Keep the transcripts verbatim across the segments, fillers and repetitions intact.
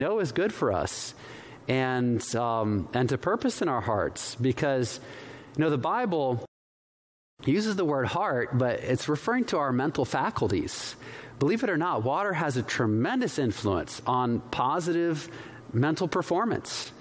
know is good for us and um, and to purpose in our hearts. Because, you know, the Bible uses the word heart, but it's referring to our mental faculties. Believe it or not, water has a tremendous influence on positive mental performance.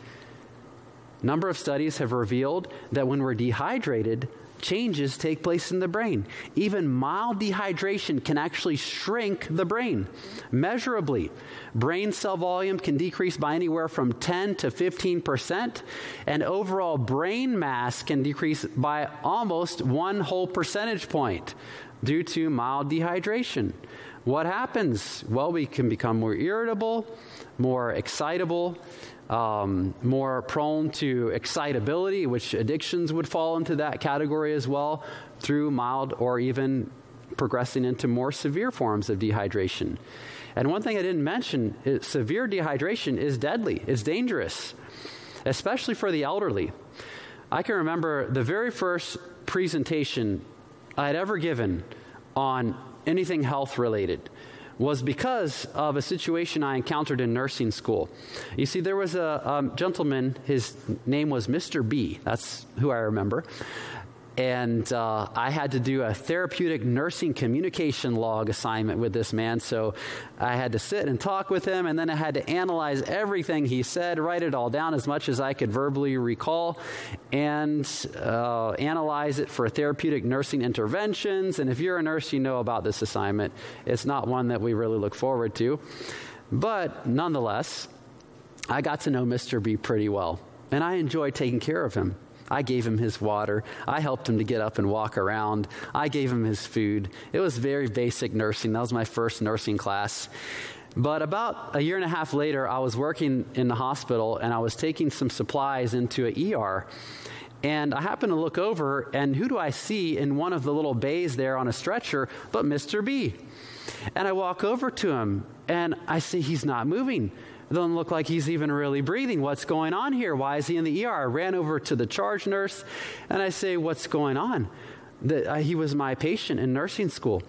A number of studies have revealed that when we're dehydrated, changes take place in the brain. Even mild dehydration can actually shrink the brain measurably. Brain cell volume can decrease by anywhere from ten to fifteen percent, and overall brain mass can decrease by almost one whole percentage point due to mild dehydration. What happens? Well, we can become more irritable, more excitable, Um, more prone to excitability, which addictions would fall into that category as well, through mild or even progressing into more severe forms of dehydration. And one thing I didn't mention is severe dehydration is deadly. It's dangerous, especially for the elderly. I can remember the very first presentation I had ever given on anything health related was because of a situation I encountered in nursing school. You see, there was a um, gentleman, his name was Mister B. That's who I remember. And uh, I had to do a therapeutic nursing communication log assignment with this man. So I had to sit and talk with him, and then I had to analyze everything he said, write it all down as much as I could verbally recall, and uh, analyze it for therapeutic nursing interventions. And if you're a nurse, you know about this assignment. It's not one that we really look forward to. But nonetheless, I got to know Mister B pretty well, and I enjoyed taking care of him. I gave him his water. I helped him to get up and walk around. I gave him his food. It was very basic nursing. That was my first nursing class. But about a year and a half later, I was working in the hospital, and I was taking some supplies into an E R. And I happened to look over, and who do I see in one of the little bays there on a stretcher but Mister B? And I walk over to him, and I see he's not moving. It doesn't look like he's even really breathing. What's going on here? Why is he in the E R? I ran over to the charge nurse, and I say, what's going on? The, uh, he was my patient in nursing school.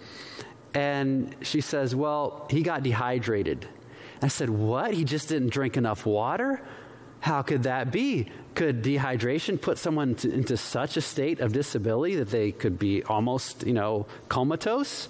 And she says, well, he got dehydrated. I said, what? He just didn't drink enough water? How could that be? Could dehydration put someone to, into such a state of disability that they could be almost, you know, comatose?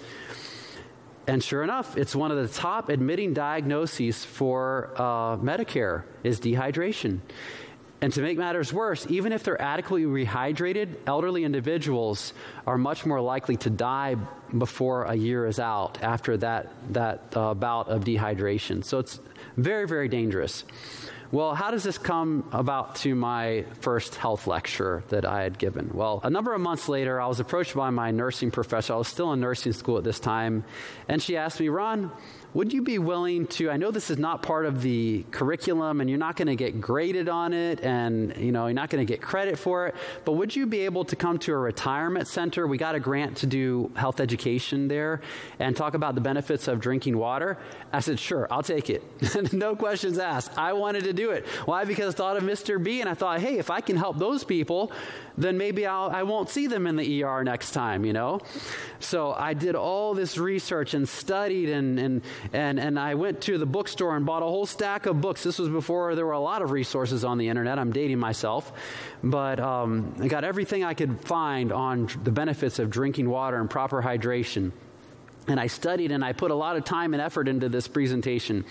And sure enough, it's one of the top admitting diagnoses for uh, Medicare is dehydration. And to make matters worse, even if they're adequately rehydrated, elderly individuals are much more likely to die before a year is out after that, that uh, bout of dehydration. So it's very, very dangerous. Well, how does this come about to my first health lecture that I had given? Well, a number of months later, I was approached by my nursing professor. I was still in nursing school at this time. And she asked me, Ron, would you be willing to, I know this is not part of the curriculum and you're not going to get graded on it and, you know, you're not going to get credit for it, but would you be able to come to a retirement center? We got a grant to do health education there and talk about the benefits of drinking water. I said, sure, I'll take it. No questions asked. I wanted to do it. Why? Because I thought of Mister B and I thought, hey, if I can help those people, then maybe I'll, I won't see them in the E R next time, you know? So I did all this research and studied and, and, and, and I went to the bookstore and bought a whole stack of books. This was before there were a lot of resources on the internet. I'm dating myself. But um, I got everything I could find on the benefits of drinking water and proper hydration. And I studied and I put a lot of time and effort into this presentation.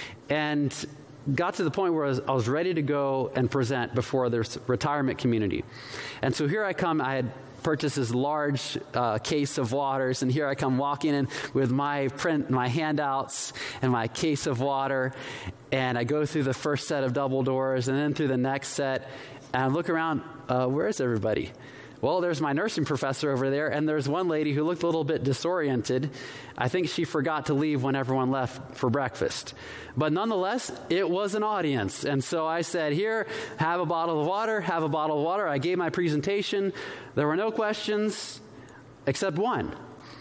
And got to the point where I was, I was ready to go and present before this retirement community. And so here I come. I had purchased this large uh, case of waters, and here I come walking in with my print, my handouts and my case of water, and I go through the first set of double doors and then through the next set, and I look around, uh, where is everybody? Well, there's my nursing professor over there, and there's one lady who looked a little bit disoriented. I think she forgot to leave when everyone left for breakfast. But nonetheless, it was an audience. And so I said, here, have a bottle of water, have a bottle of water. I gave my presentation. There were no questions except one.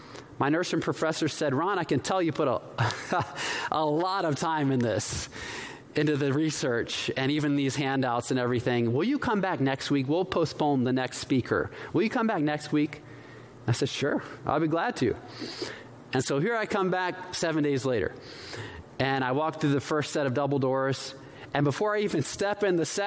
My nursing professor said, Ron, I can tell you put a, a lot of time in this. into the research and even these handouts and everything. Will you come back next week? We'll postpone the next speaker. Will you come back next week? I said, sure, I'll be glad to. And so here I come back seven days later. And I walk through the first set of double doors. And before I even step in the second